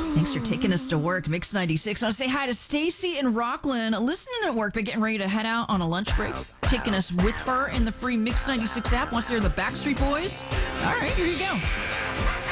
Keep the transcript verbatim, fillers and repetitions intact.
Thanks for taking us to work, Mix ninety-six. I want to say hi to Stacy in Rockland, listening at work, but getting ready to head out on a lunch break. Taking us with her in the free Mix ninety-six app. Wants to hear the Backstreet Boys? All right, here you go.